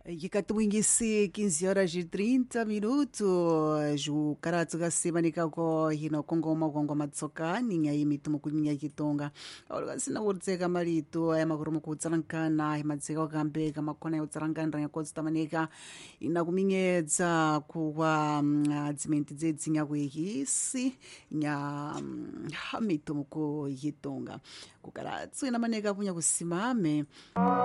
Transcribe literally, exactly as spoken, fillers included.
Ikatuingisi quinze horas e trinta minutos. O karatu ka semana ko hino kongoma kongoma tsokani ngai mitumo kunya kitonga. Olga sina urtseka malito ay makurumo kutsarankana himatseka kambe kama kona utsarankana ya kostamaneka inakuminyedza kuwa dzimenti dzedzinya kuhisi nya hamitumo ko yitonga. Kukaratu ina maneka kunya kusimame.